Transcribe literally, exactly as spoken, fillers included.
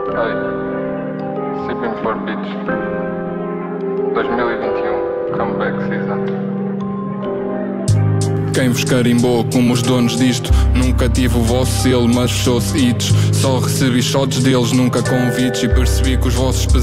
Hey, Sipping for Beach dois mil e vinte e um Comeback Season. Quem vos carimbou como os donos disto? Nunca tive o vosso selo, mas fechou-se hits. Só recebi shots deles, nunca convites. E percebi que os vossos